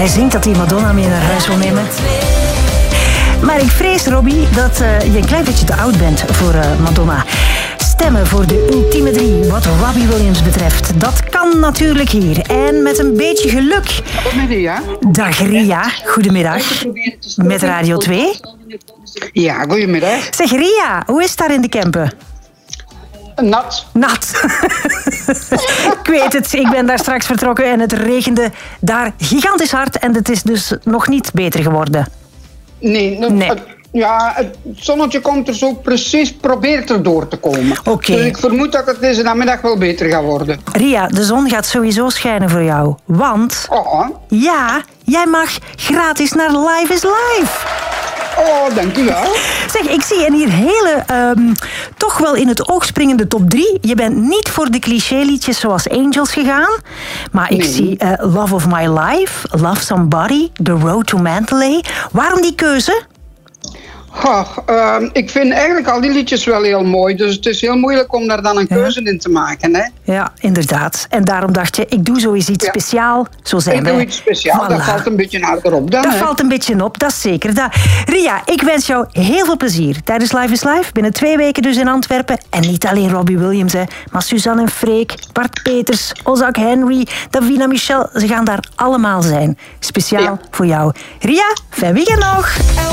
Hij zingt dat hij Madonna mee naar huis wil nemen. Maar ik vrees, Robbie, dat je een klein beetje te oud bent voor Madonna. Stemmen voor de ultieme 3 wat Robbie Williams betreft. Dat kan natuurlijk hier. En met een beetje geluk... Met Ria. Dag Ria, goedemiddag. Met Radio 2. Ja, goedemiddag. Zeg Ria, hoe is het daar in de Kempen? Nat. Nat. Ik weet het, ik ben daar straks vertrokken en het regende daar gigantisch hard. En het is dus nog niet beter geworden. Nee. Ja, het zonnetje komt er zo precies, probeert er door te komen. Oké. Dus ik vermoed dat het deze namiddag wel beter gaat worden. Ria, de zon gaat sowieso schijnen voor jou. Want, ja, jij mag gratis naar Live is Live. Oh, dankjewel. Zeg, ik zie hier hele, toch wel in het oog springende top 3. Je bent niet voor de clichéliedjes zoals Angels gegaan. Maar ik zie Love of My Life, Love Somebody, The Road to Mandalay. Waarom die keuze? Ik vind eigenlijk al die liedjes wel heel mooi. Dus het is heel moeilijk om daar dan een keuze in te maken. Hè? Ja, inderdaad. En daarom dacht je, ik doe zoiets speciaal. Zo zijn wij. Ik doe iets speciaal. Voilà. Dat valt een beetje harder op dan. Dat valt een beetje op, dat is zeker. Ria, ik wens jou heel veel plezier tijdens Live is Live. Binnen 2 weken dus in Antwerpen. En niet alleen Robbie Williams, hè, maar Suzanne en Freek, Bart Peters, Ozak Henry, Davina Michel. Ze gaan daar allemaal zijn. Speciaal voor jou. Ria, fijn weekend nog.